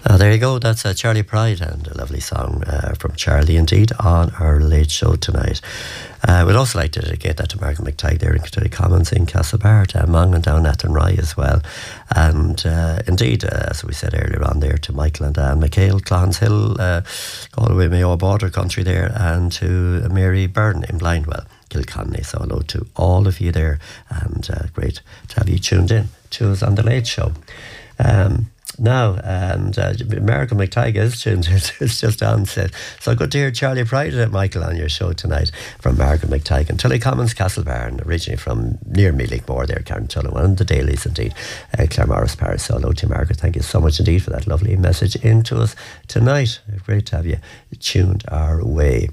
There you go. That's Charlie Pride and a lovely song from Charlie indeed on our late show tonight. We'd also like to dedicate that to Margaret McTighe there in Kilkenny Commons in Castlebar, Monaghan down Athenry as well. And indeed, as we said earlier on there, to Michael and Anne McHale, Clons Hill, Galway Mayo border country there, and to Mary Byrne in Blindwell, Kilconnelly. So hello to all of you there, and great to have you tuned in to us on the late show. Now, and Margaret McTighe is tuned. It's just on said. So good to hear Charlie Pride, Michael, on your show tonight from Margaret McTighe and Tully Commons, Castlebar, originally from near Mealikmore there, Carntullo, one of the Dailies indeed, Claremorris Parish. So hello to Margaret. Thank you so much indeed for that lovely message into us tonight. Great to have you tuned our way.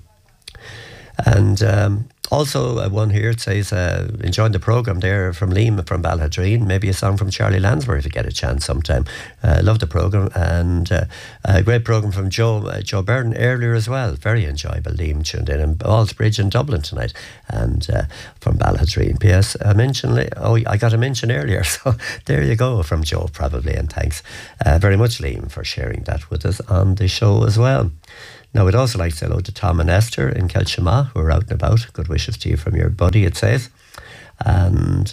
And also one here, it says, enjoying the programme there from Liam from Balhadreen. Maybe a song from Charlie Lansbury if you get a chance sometime. Love the programme, and a great programme from Joe Byrne earlier as well. Very enjoyable. Liam tuned in Ballsbridge in Dublin tonight, and from Balhadreen. P.S. I got a mention earlier, so there you go from Joe probably, and thanks very much, Liam, for sharing that with us on the show as well. Now, we'd also like to say hello to Tom and Esther in Kelshima, who are out and about. Good wishes to you from your buddy, it says. And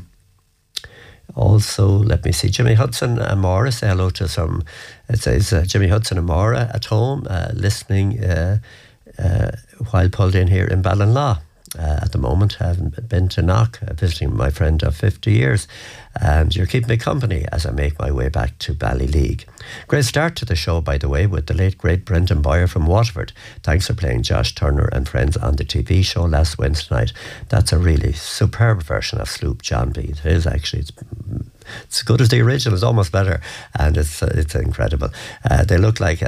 also, let me see, Jimmy Hudson and Maura say hello to some. It says Jimmy Hudson and Maura at home, listening while pulled in here in Ballinlaw. At the moment, haven't been to Knock, visiting my friend of 50 years. And you're keeping me company as I make my way back to Ballyleague. Great start to the show, by the way, with the late, great Brendan Boyer from Waterford. Thanks for playing Josh Turner and Friends on the TV show last Wednesday night. That's a really superb version of Sloop John B. It is actually. It's as good as the original. It's almost better. And it's incredible. They look like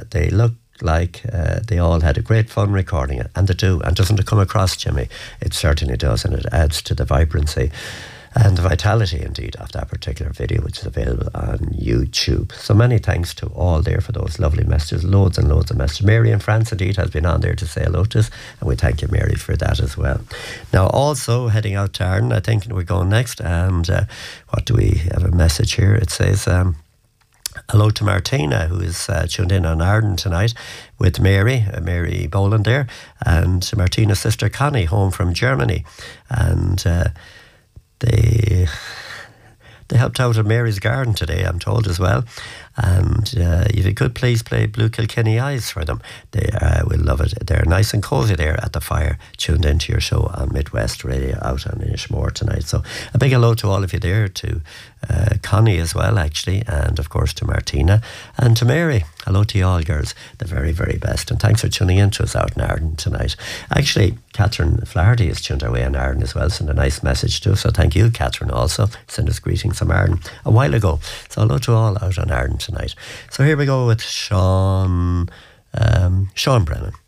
they all had a great fun recording it, and they do. And doesn't it come across, Jimmy? It certainly does, and it adds to the vibrancy and the vitality indeed of that particular video, which is available on YouTube. So many thanks to all there for those lovely messages, loads and loads of messages. Mary in France indeed has been on there to say hello to us, and we thank you, Mary, for that as well. Now also heading out to Arden, I think we're going next, and what do we have a message here? It says hello to Martina, who is tuned in on Arden tonight with Mary Boland there, and Martina's sister Connie, home from Germany. And they helped out at Mary's garden today, I'm told, as well. And if you could please play Blue Kilkenny Eyes for them, they will love it. They're nice and cosy there at the fire, tuned into your show on Midwest Radio out on Inishmore tonight. So a big hello to all of you there, to Connie as well, actually, and of course to Martina and to Mary. Hello to you all, girls, the very, very best. And thanks for tuning in to us out in Arden tonight. Actually, Catherine Flaherty has tuned our way in Arden as well, sent a nice message to us. So thank you, Catherine, also. Send us greetings from Arden a while ago. So hello to all out on Arden tonight. So here we go with Sean Brennan.